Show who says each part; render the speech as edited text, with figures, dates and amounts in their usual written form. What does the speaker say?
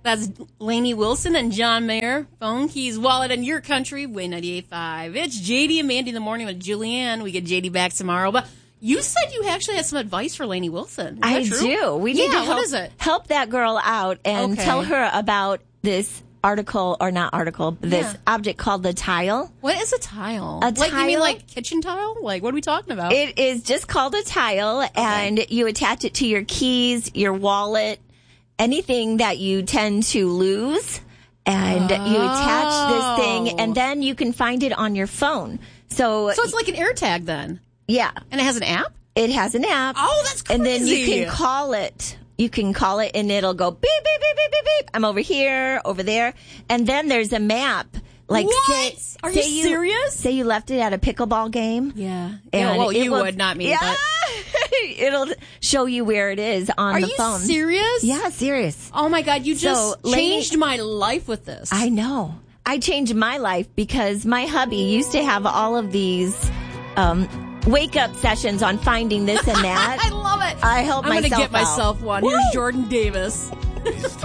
Speaker 1: That's Lainey Wilson and John Mayer. Phone keys, wallet, and your country. Win 98.5. It's JD and Mandy in the morning with Julianne. We get JD back tomorrow. But you said you actually had some advice for Lainey Wilson.
Speaker 2: I do. We need to
Speaker 1: what is it?
Speaker 2: help that girl out and tell her about this this object called the tile.
Speaker 1: What is a tile?
Speaker 2: Tile?
Speaker 1: You mean like kitchen tile? Like, what are we talking about?
Speaker 2: It is just called a tile, and you attach it to your keys, your wallet, anything that you tend to lose, and you attach this thing, and then you can find it on your phone. So
Speaker 1: it's like an AirTag then?
Speaker 2: Yeah.
Speaker 1: And it has an app?
Speaker 2: It has an app.
Speaker 1: Oh, that's crazy.
Speaker 2: And then you can call it. You can call it, and it'll go beep, beep, beep, beep, beep, beep. I'm over here, over there. And then there's a map. Like,
Speaker 1: what? Are you serious?
Speaker 2: Say you left it at a pickleball game.
Speaker 1: Yeah.
Speaker 2: And
Speaker 1: well, you would, not me.
Speaker 2: Yeah.
Speaker 1: But.
Speaker 2: It'll show you where it is on the phone.
Speaker 1: Are you serious?
Speaker 2: Yeah, serious.
Speaker 1: Oh, my God. You just changed my life with this.
Speaker 2: I know. I changed my life because my hubby used to have all of these wake-up sessions on finding this and that.
Speaker 1: I love it.
Speaker 2: I help myself
Speaker 1: I'm going to get
Speaker 2: out.
Speaker 1: myself one.
Speaker 2: Woo!
Speaker 1: Here's Jordan Davis.